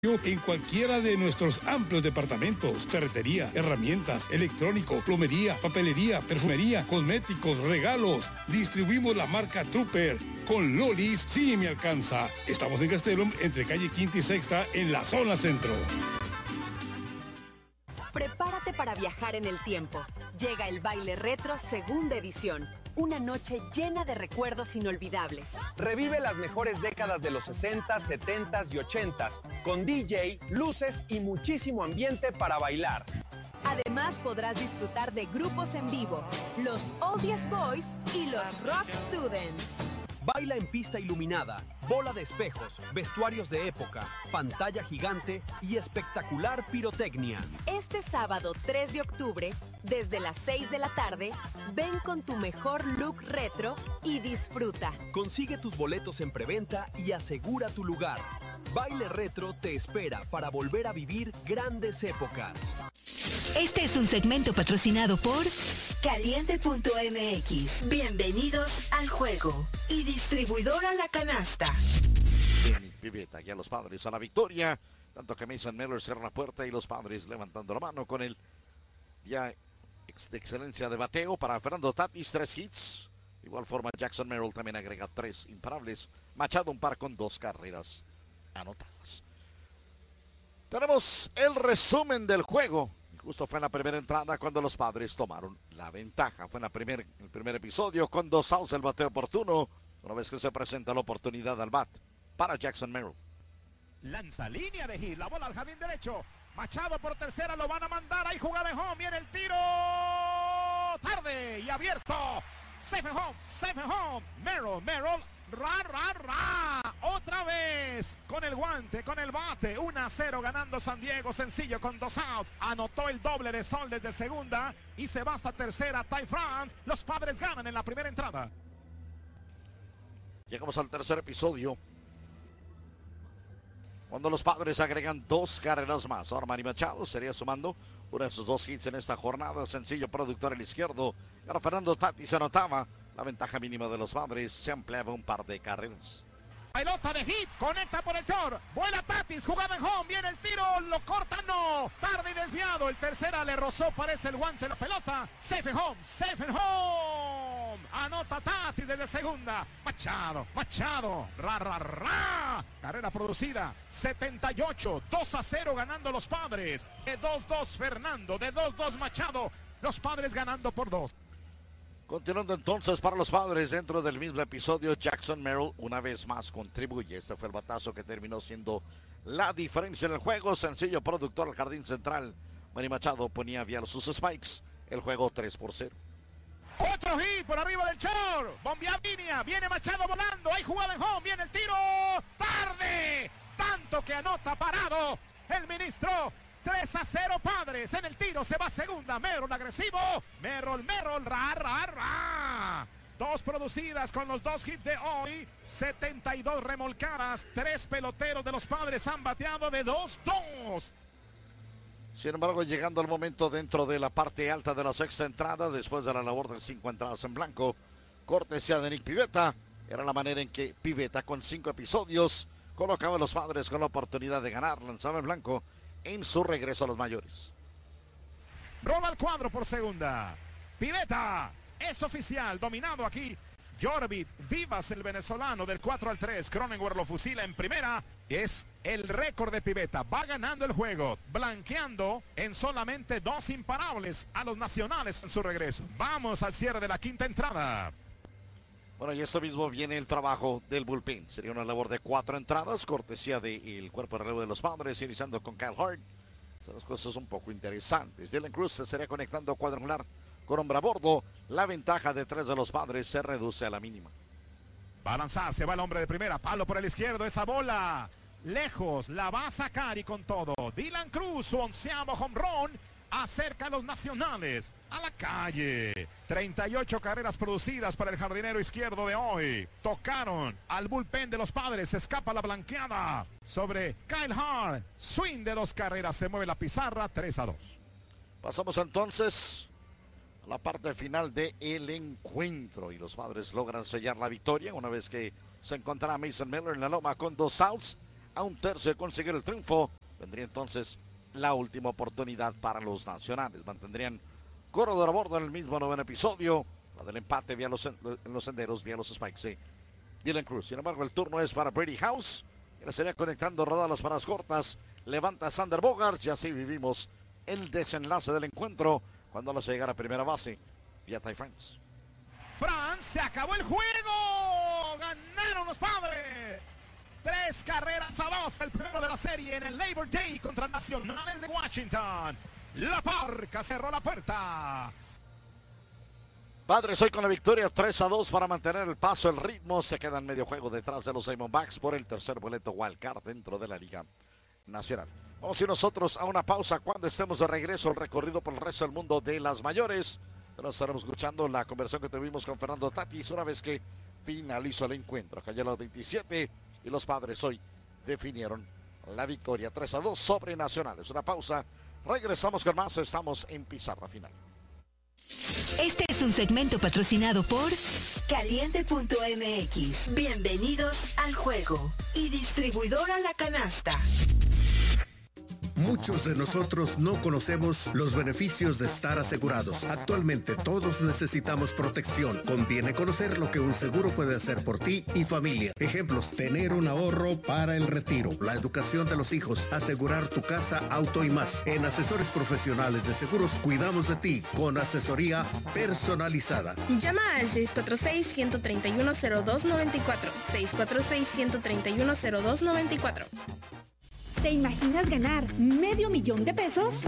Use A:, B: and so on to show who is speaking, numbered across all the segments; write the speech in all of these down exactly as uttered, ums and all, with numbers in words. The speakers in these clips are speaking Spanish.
A: en cualquiera de nuestros amplios departamentos: ferretería, herramientas, electrónico, plomería, papelería, perfumería, cosméticos, regalos. Distribuimos la marca Trooper. Con Lolis sí me alcanza. Estamos en Castellum, entre calle Quinta y Sexta, en la zona centro.
B: Prepárate para viajar en el tiempo. Llega el Baile Retro segunda edición. Una noche llena de recuerdos inolvidables.
C: Revive las mejores décadas de los sesentas, setentas y ochentas, con D J, luces y muchísimo ambiente para bailar.
B: Además podrás disfrutar de grupos en vivo, los Oldies Boys y los Rock Students.
C: Baila en pista iluminada, bola de espejos, vestuarios de época, pantalla gigante y espectacular pirotecnia.
B: Este sábado tres de octubre, desde las seis de la tarde, ven con tu mejor look retro y disfruta.
C: Consigue tus boletos en preventa y asegura tu lugar. Baile Retro te espera para volver a vivir grandes épocas.
D: Este es un segmento patrocinado por Caliente punto M X. Bienvenidos al juego. Y distribuidora La Canasta.
E: Bien, Piveta, ya los Padres a la victoria. Tanto que Mason Miller cierra la puerta y los Padres levantando la mano con el ya de excelencia de bateo para Fernando Tatis, tres hits. De igual forma, Jackson Merrill también agrega tres imparables. Machado un par con dos carreras anotadas. Tenemos el resumen del juego. Justo fue en la primera entrada cuando los Padres tomaron la ventaja. Fue en la primer, el primer episodio con dos outs, el bateo oportuno. Una vez que se presenta la oportunidad al bat para Jackson Merrill.
F: Lanza línea de hit, la bola al jardín derecho. Machado por tercera, lo van a mandar. Ahí jugada de home, viene el tiro. Tarde y abierto. Safe and home, safe and home. Merrill, Merrill. Ra, ra, ra, otra vez con el guante, con el bate, uno a cero ganando San Diego, sencillo con dos outs, anotó el doble de Sol desde segunda y se va hasta tercera Ty France. Los Padres ganan en la primera entrada.
E: Llegamos al tercer episodio, cuando los Padres agregan dos carreras más. Ahora Manny Machado sería sumando uno de sus dos hits en esta jornada, sencillo productor el izquierdo. Ahora Fernando Tatis anotaba. La ventaja mínima de los Padres se ampliaba un par de carreras.
F: Pelota de hit, conecta por el short, vuela Tatis, jugada en home, viene el tiro, lo corta, no, tarde y desviado, el tercera le rozó, parece el guante, la pelota, safe and home, safe and home, anota Tatis desde segunda, Machado, Machado, ra, ra, ra, carrera producida, setenta y ocho, dos a cero ganando los Padres, de dos dos Fernando, de dos dos Machado, los Padres ganando por dos.
E: Continuando entonces para los Padres dentro del mismo episodio, Jackson Merrill una vez más contribuye. Este fue el batazo que terminó siendo la diferencia en el juego. Sencillo productor al jardín central. Manny Machado ponía vía sus spikes. El juego tres por cero.
F: Otro hit por arriba del short. Bombea línea. Viene Machado volando. Hay jugada en home. Viene el tiro. Tarde. Tanto que anota parado el ministro. tres a cero Padres, en el tiro se va segunda, Merrill agresivo, Merrill, Merrill, ra, ra, ra. Dos producidas con los dos hits de hoy, setenta y dos remolcadas, tres peloteros de los Padres han bateado de dos dos.
E: Sin embargo, llegando al momento dentro de la parte alta de la sexta entrada, después de la labor de cinco entradas en blanco, cortesía de Nick Pivetta, era la manera en que Pivetta con cinco episodios colocaba a los Padres con la oportunidad de ganar, lanzaba en blanco en su regreso a los mayores.
F: Rola al cuadro por segunda. Pivetta es oficial, dominado aquí. Jorbit Vivas, el venezolano, del cuatro al tres. Cronenworth lo fusila en primera. Es el récord de Pivetta. Va ganando el juego, blanqueando en solamente dos imparables a los nacionales en su regreso. Vamos al cierre de la quinta entrada.
E: Bueno, y esto mismo viene el trabajo del bullpen. Sería una labor de cuatro entradas, cortesía del cuerpo de relevo de los Padres, iniciando con Kyle Hart. Son las cosas un poco interesantes. Dylan Cruz se estaría conectando cuadrangular con hombre a bordo. La ventaja de tres de los Padres se reduce a la mínima.
F: Va a lanzar, se va el hombre de primera. Palo por el izquierdo, esa bola lejos, la va a sacar y con todo. Dylan Cruz, su onceavo home run. Acerca a los nacionales a la calle. treinta y ocho carreras producidas para el jardinero izquierdo de hoy. Tocaron al bullpen de los Padres. Se escapa la blanqueada sobre Kyle Hart. Swing de dos carreras. Se mueve la pizarra. tres a dos.
E: Pasamos entonces a la parte final del encuentro. Y los Padres logran sellar la victoria una vez que se encontrará Mason Miller en la loma con dos outs. a un tercio de conseguir el triunfo, vendría entonces la última oportunidad para los nacionales. Mantendrían corredor a bordo en el mismo noveno episodio, la del empate vía los, en los senderos, vía los spikes de Dylan Cruz. Sin embargo, el turno es para Brady House, que le sería conectando rodadas para las cortas, levanta a Sander Bogaerts y así vivimos el desenlace del encuentro cuando los llegara a primera base vía Ty France.
F: France, se acabó el juego, ganaron los Padres. Tres carreras a dos, el primero de la serie en el Labor Day contra Nacionales de Washington. La Parca cerró la puerta.
E: Padres hoy con la victoria tres a dos para mantener el paso, el ritmo. Se queda en medio juego detrás de los Diamondbacks por el tercer boleto wildcard dentro de la Liga Nacional. Vamos a ir nosotros a una pausa. Cuando estemos de regreso, el recorrido por el resto del mundo de las mayores. Nos estaremos escuchando la conversación que tuvimos con Fernando Tatis una vez que finalizó el encuentro. Cayó a los veintisiete y los Padres hoy definieron la victoria tres a dos sobre Nacionales. Una pausa. Regresamos con más. Estamos en pizarra final.
D: Este es un segmento patrocinado por Caliente punto M X. Bienvenidos al juego. Y Distribuidora La Canasta.
G: Muchos de nosotros no conocemos los beneficios de estar asegurados. Actualmente todos necesitamos protección. Conviene conocer lo que un seguro puede hacer por ti y familia. Ejemplos: tener un ahorro para el retiro, la educación de los hijos, asegurar tu casa, auto y más. En Asesores Profesionales de Seguros cuidamos de ti con asesoría personalizada.
H: Llama al seis cuatro seis, uno tres uno, cero dos nueve cuatro. seis cuatro seis, uno tres uno, cero dos nueve cuatro.
I: ¿Te imaginas ganar medio millón de pesos?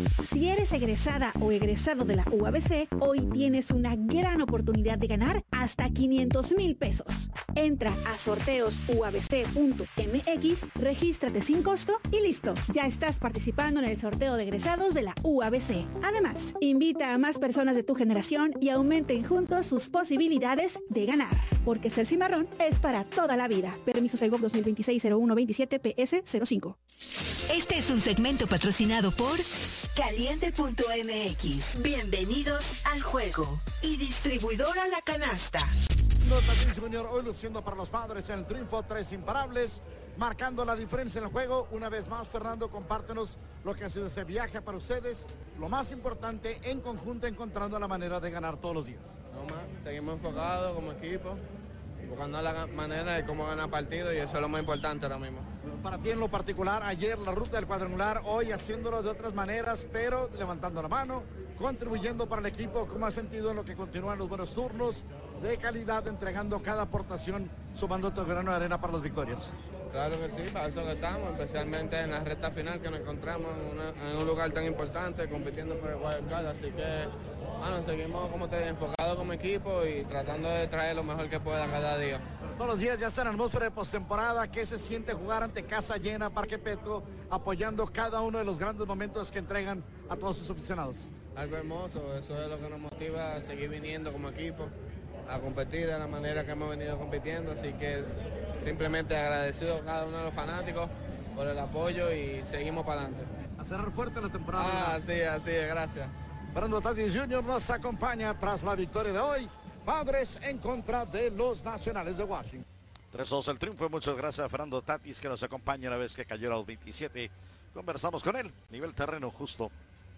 I: Si eres egresada o egresado de la U A B C, hoy tienes una gran oportunidad de ganar hasta quinientos mil pesos. Entra a sorteos u a b c punto m x, regístrate sin costo y listo. Ya estás participando en el sorteo de egresados de la U A B C. Además, invita a más personas de tu generación y aumenten juntos sus posibilidades de ganar. Porque ser cimarrón es para toda la vida. Permiso Segov dos mil veintiséis cero uno veintisiete P S cero cinco.
D: Este es un segmento patrocinado por Caliente punto M X. Bienvenidos al juego. Y Distribuidora La Canasta.
E: Tatis Junior hoy luciendo para los Padres en el triunfo, tres imparables, marcando la diferencia en el juego. Una vez más, Fernando, compártenos lo que ha sido ese viaje para ustedes. Lo más importante, en conjunto, encontrando la manera de ganar todos los días.
J: No más, seguimos enfocados como equipo, buscando la manera de cómo ganar partidos y eso es lo más importante ahora mismo.
E: Para ti en lo particular, ayer la ruta del cuadrangular, hoy haciéndolo de otras maneras, pero levantando la mano, contribuyendo para el equipo. ¿Cómo has sentido en lo que continúan los buenos turnos de calidad, entregando cada aportación, sumando tu grano de arena para las victorias?
J: Claro que sí, para eso que estamos, especialmente en la recta final que nos encontramos en, una, en un lugar tan importante, compitiendo por el wildcard, así que bueno, seguimos como te enfocados como equipo y tratando de traer lo mejor que pueda cada día.
E: Todos los días ya está en atmósfera de postemporada. ¿Qué se siente jugar ante casa llena, Parque Petco, apoyando cada uno de los grandes momentos que entregan a todos sus aficionados?
J: Algo hermoso, eso es lo que nos motiva a seguir viniendo como equipo, a competir de la manera que hemos venido compitiendo, así que es simplemente agradecido a cada uno de los fanáticos por el apoyo y seguimos para adelante.
E: A cerrar fuerte la temporada.
J: Ah, así, así es, gracias.
E: Fernando Tatis Junior nos acompaña tras la victoria de hoy. Padres en contra de los Nacionales de Washington. tres dos el triunfo. Muchas gracias a Fernando Tatis que nos acompaña una vez que cayó a los veintisiete. Conversamos con él. Nivel terreno justo.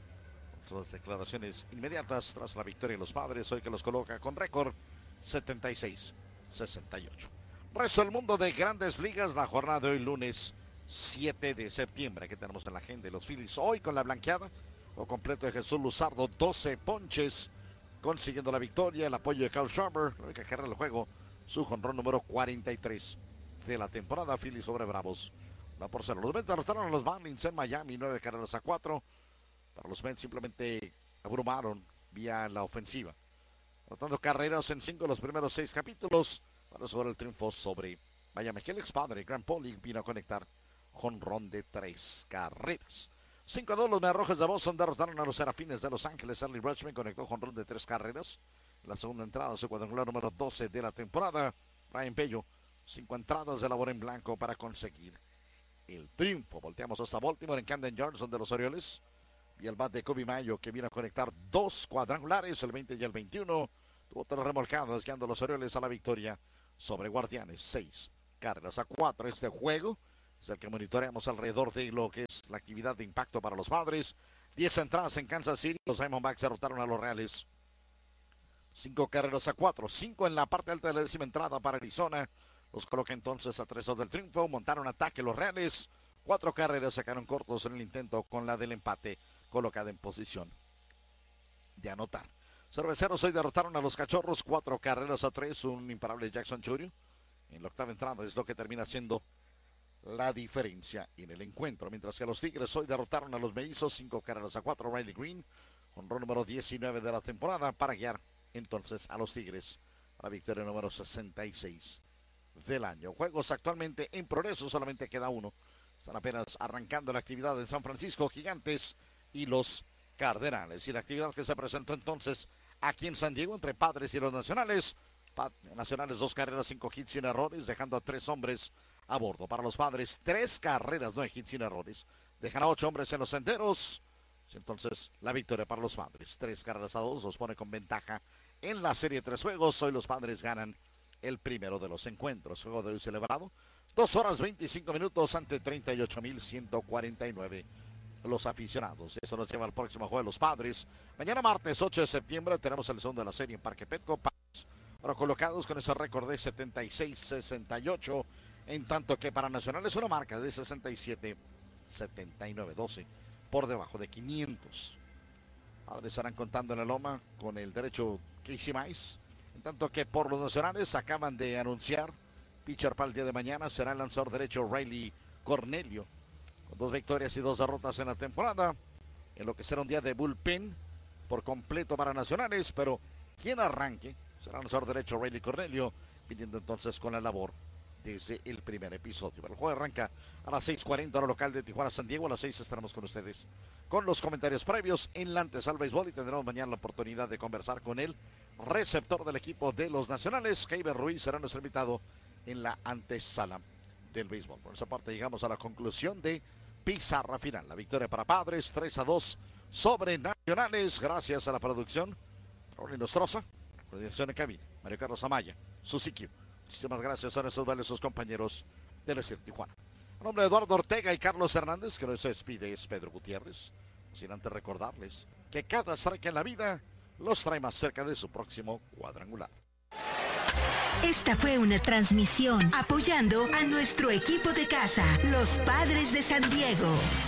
E: Otras declaraciones inmediatas tras la victoria de los Padres. Hoy que los coloca con récord setenta y seis sesenta y ocho. Resto del mundo de Grandes Ligas. La jornada de hoy lunes siete de septiembre. Que tenemos en la agenda de los Phillies hoy con la blanqueada. O completo de Jesús Luzardo. doce ponches. Consiguiendo la victoria, el apoyo de Kyle Schwarber, la única carrera del juego, su jonrón número cuarenta y tres de la temporada. Phillies sobre Bravos, va por cero. Los Mets derrotaron a los Marlins en Miami, nueve carreras a cuatro. Para los Mets simplemente abrumaron vía la ofensiva. Anotando carreras en cinco de los primeros seis capítulos para lograr el triunfo sobre Miami. Que el ex padre, Grant Pauling, vino a conectar jonrón de tres carreras. cinco a dos los Mediarrojas de Boston derrotaron a los Serafines de Los Ángeles. Early Rutschman conectó jonrón de tres carreras. La segunda entrada, su cuadrangular número doce de la temporada. Ryan Pello, cinco entradas de labor en blanco para conseguir el triunfo. Volteamos hasta Baltimore en Camden Yards, donde los Orioles. Y el bat de Kobe Mayo, que viene a conectar dos cuadrangulares, el veinte y el veintiuno. Tuvo tres remolcados, guiando a los Orioles a la victoria sobre Guardianes. Seis carreras a cuatro este juego. es el que monitoreamos alrededor de lo que es la actividad de impacto para los Padres. diez entradas en Kansas City, los Diamondbacks derrotaron a los Reales. cinco carreras a cuatro, cinco en la parte alta de la décima entrada para Arizona. Los coloca entonces a tres del triunfo, montaron ataque los Reales. Cuatro carreras sacaron cortos en el intento con la del empate, colocada en posición de anotar. Cerveceros hoy derrotaron a los Cachorros, cuatro carreras a tres, un imparable Jackson Churio. En la octava entrada es lo que termina siendo la diferencia en el encuentro. Mientras que los Tigres hoy derrotaron a los Mellizos, cinco carreras a cuatro, Riley Green, con rol número diecinueve de la temporada, para guiar entonces a los Tigres a la victoria número sesenta y seis del año. Juegos actualmente en progreso, solamente queda uno. Están apenas arrancando la actividad en San Francisco, Gigantes y los Cardenales. Y la actividad que se presentó entonces aquí en San Diego entre Padres y los Nacionales. Nacionales, dos carreras, cinco hits sin errores, dejando a tres hombres a bordo. Para los Padres, tres carreras, nueve hits sin errores. Dejan a ocho hombres en los senderos. Entonces, la victoria para los Padres. Tres carreras a dos, los pone con ventaja en la serie de tres juegos. Hoy los Padres ganan el primero de los encuentros. Juego de hoy celebrado. Dos horas veinticinco minutos ante treinta y ocho mil ciento cuarenta y nueve los aficionados. Eso nos lleva al próximo juego de los Padres. Mañana martes ocho de septiembre tenemos el segundo de la serie en Parque Petco. Padres, ahora colocados con ese récord de setenta y seis sesenta y ocho. En tanto que para Nacionales una marca de sesenta y siete setenta y nueve, doce por debajo de quinientos. Padres estarán contando en la loma con el derecho Casey Mize. En tanto que por los Nacionales acaban de anunciar pitcher para el día de mañana será el lanzador derecho Riley Cornelio, con dos victorias y dos derrotas en la temporada, en lo que será un día de bullpen por completo para Nacionales, pero quien arranque será el lanzador derecho Riley Cornelio, viniendo entonces con la labor desde el primer episodio. El juego arranca a las seis cuarenta hora local de Tijuana, San Diego. A las seis estaremos con ustedes con los comentarios previos en la antesala al béisbol y tendremos mañana la oportunidad de conversar con el receptor del equipo de los Nacionales. Keiber Ruiz será nuestro invitado en la antesala del béisbol. Por esa parte llegamos a la conclusión de pizarra final. La victoria para Padres, tres a dos sobre Nacionales, gracias a la producción Raúl Nostroza, coordinación en cabina, Mario Carlos Amaya, Susiquio. Muchísimas gracias a nuestros valiosos compañeros del Desierto Tijuana. A nombre de Eduardo Ortega y Carlos Hernández, que nos despide, es Pedro Gutiérrez. Sin antes recordarles que cada strike en la vida los trae más cerca de su próximo cuadrangular.
D: Esta fue una transmisión apoyando a nuestro equipo de casa, los Padres de San Diego.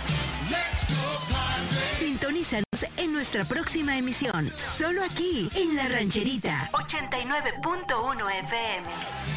D: Sintonízanos en nuestra próxima emisión, solo aquí en La Rancherita, ochenta y nueve punto uno F M.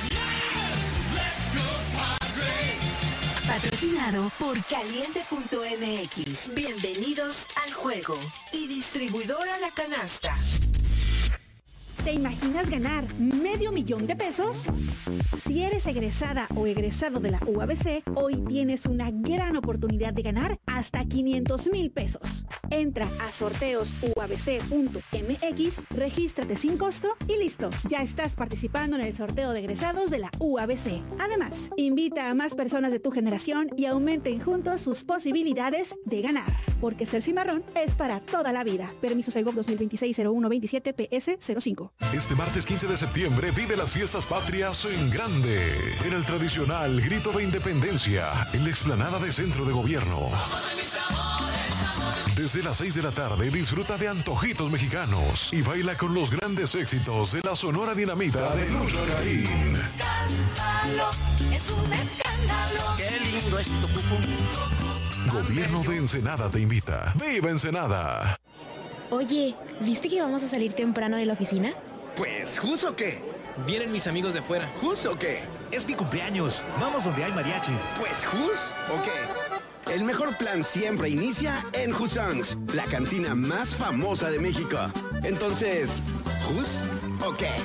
D: Patrocinado por Caliente punto M X. Bienvenidos al juego. Y distribuidora La Canasta.
I: ¿Te imaginas ganar medio millón de pesos? Si eres egresada o egresado de la U A B C, hoy tienes una gran oportunidad de ganar hasta quinientos mil pesos. Entra a sorteos u a b c punto m x, regístrate sin costo y listo. Ya estás participando en el sorteo de egresados de la U A B C. Además, invita a más personas de tu generación y aumenten juntos sus posibilidades de ganar. Porque ser cimarrón es para toda la vida. Permiso Segov dos mil veintiséis cero uno veintisiete P S cero cinco.
K: Este martes quince de septiembre vive las fiestas patrias en grande. En el tradicional Grito de Independencia, en la explanada de Centro de Gobierno. Desde las seis de la tarde disfruta de antojitos mexicanos y baila con los grandes éxitos de la Sonora Dinamita de Lucho Gaín.
L: Es un escándalo. Qué lindo es tu pupú.
K: Gobierno de Ensenada te invita. ¡Viva Ensenada!
H: Oye, ¿viste que vamos a salir temprano de la oficina?
M: Pues, ¿jus o qué?
N: Vienen mis amigos de afuera.
M: ¿Jus o qué?
O: Es mi cumpleaños. Vamos donde hay mariachi.
M: Pues, ¿jus o qué? El mejor plan siempre inicia en Jusongs, la cantina más famosa de México. Entonces, ¿jus o qué?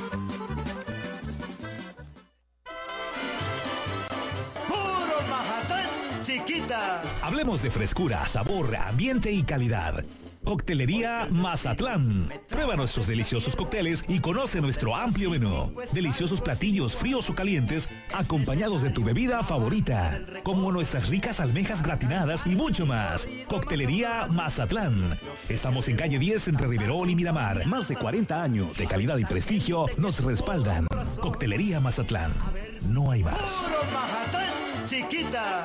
O: ¡Puro Mazatlán, chiquita!
P: Hablemos de frescura, sabor, ambiente y calidad. Coctelería Mazatlán. Prueba nuestros deliciosos cócteles y conoce nuestro amplio menú. Deliciosos platillos fríos o calientes acompañados de tu bebida favorita, como nuestras ricas almejas gratinadas y mucho más. Coctelería Mazatlán. Estamos en calle diez entre Riverol y Miramar. Más de cuarenta años de calidad y prestigio nos respaldan. Coctelería Mazatlán. No hay más.
O: ¡Puro Mazatlán, chiquita.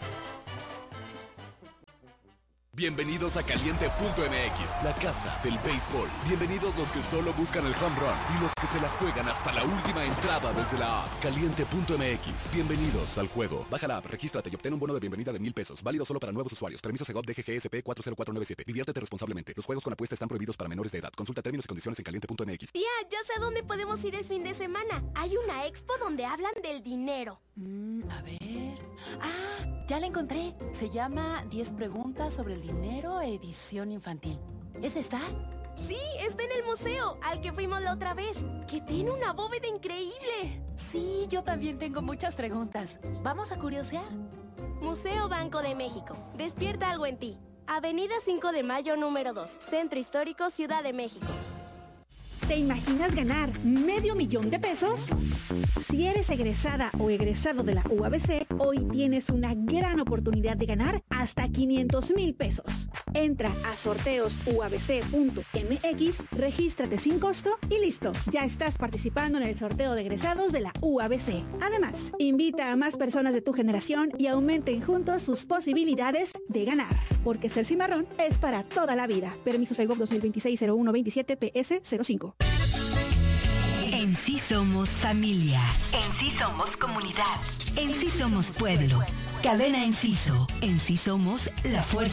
Q: Bienvenidos a Caliente punto M X, la casa del béisbol. Bienvenidos los que solo buscan el home run y los que se la juegan hasta la última entrada desde la app. Caliente punto M X, bienvenidos al juego. Baja la app, regístrate y obtén un bono de bienvenida de mil pesos. Válido solo para nuevos usuarios. Permiso Segov D G G S P cuatro cero cuatro nueve siete. Diviértete responsablemente. Los juegos con apuesta están prohibidos para menores de edad. Consulta términos y condiciones en Caliente punto M X.
H: Tía, ya sé a dónde podemos ir el fin de semana. Hay una expo donde hablan del dinero.
R: Mm, a ver... Ah, ya la encontré. Se llama diez preguntas sobre el dinero, edición infantil. ¿Es esta?
H: Sí, está en el museo, al que fuimos la otra vez, que tiene una bóveda increíble.
R: Sí, yo también tengo muchas preguntas. ¿Vamos a curiosear?
H: Museo Banco de México. Despierta algo en ti. Avenida cinco de mayo número dos, Centro Histórico, Ciudad de México.
I: ¿Te imaginas ganar medio millón de pesos? Si eres egresada o egresado de la U A B C, hoy tienes una gran oportunidad de ganar hasta quinientos mil pesos. Entra a sorteos u a b c punto m x, regístrate sin costo y listo. Ya estás participando en el sorteo de egresados de la U A B C. Además, invita a más personas de tu generación y aumenten juntos sus posibilidades de ganar. Porque ser cimarrón es para toda la vida. Permiso Segov dos mil veintiséis cero uno veintisiete P S cero cinco.
D: En sí somos familia. En sí somos comunidad. En sí somos pueblo. Cadena Enciso. En sí somos la fuerza.